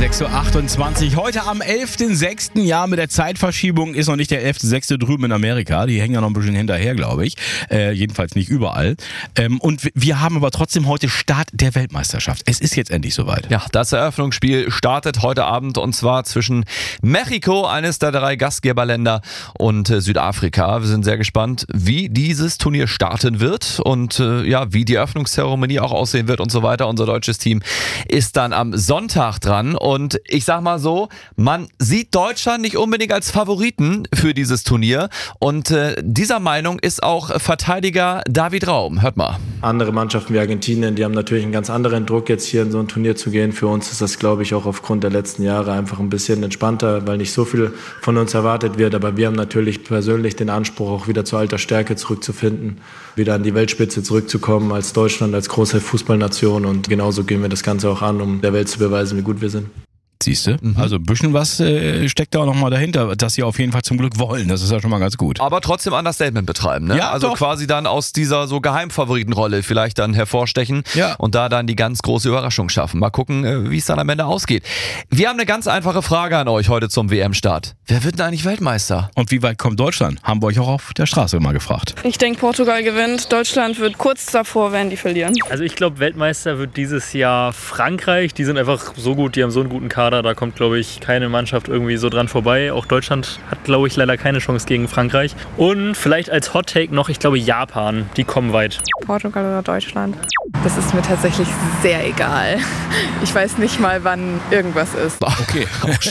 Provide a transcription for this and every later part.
6.28 Uhr. Heute am 11.06. Jahr mit der Zeitverschiebung ist noch nicht der 11.06. drüben in Amerika. Die hängen ja noch ein bisschen hinterher, glaube ich. Jedenfalls nicht überall. Und wir haben aber trotzdem heute Start der Weltmeisterschaft. Es ist jetzt endlich soweit. Ja, das Eröffnungsspiel startet heute Abend und zwar zwischen Mexiko, eines der 3 Gastgeberländer, und Südafrika. Wir sind sehr gespannt, wie dieses Turnier starten wird und wie die Eröffnungszeremonie auch aussehen wird und so weiter. Unser deutsches Team ist dann am Sonntag dran und ich sag mal so, man sieht Deutschland nicht unbedingt als Favoriten für dieses Turnier und dieser Meinung ist auch Verteidiger David Raum. Hört mal. Andere Mannschaften wie Argentinien, die haben natürlich einen ganz anderen Druck, jetzt hier in so ein Turnier zu gehen. Für uns ist das, glaube ich, auch aufgrund der letzten Jahre einfach ein bisschen entspannter, weil nicht so viel von uns erwartet wird. Aber wir haben natürlich persönlich den Anspruch, auch wieder zu alter Stärke zurückzufinden, wieder an die Weltspitze zurückzukommen als Deutschland, als große Fußballnation. Und genauso gehen wir das Ganze auch an, um der Welt zu beweisen, wie gut wir sind. Siehst du? Also ein bisschen was steckt da auch nochmal dahinter, dass sie auf jeden Fall zum Glück wollen. Das ist ja schon mal ganz gut. Aber trotzdem Understatement betreiben, ne? Ja, also doch. quasi dann aus dieser so Geheimfavoritenrolle vielleicht dann hervorstechen und da dann die ganz große Überraschung schaffen. Mal gucken, wie es dann am Ende ausgeht. Wir haben eine ganz einfache Frage an euch heute zum WM-Start. Wer wird denn eigentlich Weltmeister? Und wie weit kommt Deutschland? Haben wir euch auch auf der Straße mal gefragt. Ich denke, Portugal gewinnt. Deutschland wird kurz davor, werden die verlieren. Also ich glaube, Weltmeister wird dieses Jahr Frankreich. Die sind einfach so gut, die haben so einen guten Kader. Da kommt, glaube ich, keine Mannschaft irgendwie so dran vorbei. Auch Deutschland hat, glaube ich, leider keine Chance gegen Frankreich. Und vielleicht als Hot Take noch, ich glaube, Japan. Die kommen weit. Portugal oder Deutschland? Das ist mir tatsächlich sehr egal. Ich weiß nicht mal, wann irgendwas ist. Okay,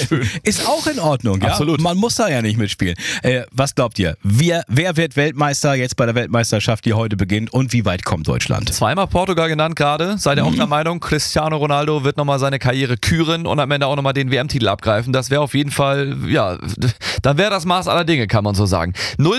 ist auch in Ordnung. Ja? Absolut. Man muss da ja nicht mitspielen. Was glaubt ihr? Wer wird Weltmeister jetzt bei der Weltmeisterschaft, die heute beginnt? Und wie weit kommt Deutschland? Zweimal Portugal genannt gerade. Seid ihr auch der Meinung, Cristiano Ronaldo wird nochmal seine Karriere küren und am Ende auch nochmal den WM-Titel abgreifen? Das wäre auf jeden Fall, dann wäre das Maß aller Dinge, kann man so sagen.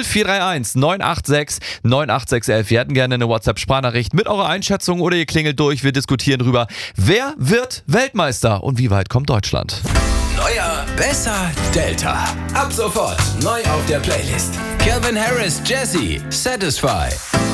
0431 986 98611. Wir hätten gerne eine WhatsApp-Sprachnachricht mit eurer Einschätzung oder ihr klingelt durch. Wir diskutieren drüber, wer wird Weltmeister und wie weit kommt Deutschland? Neuer, besser, Delta. Ab sofort neu auf der Playlist. Calvin Harris, Jesse, Satisfy.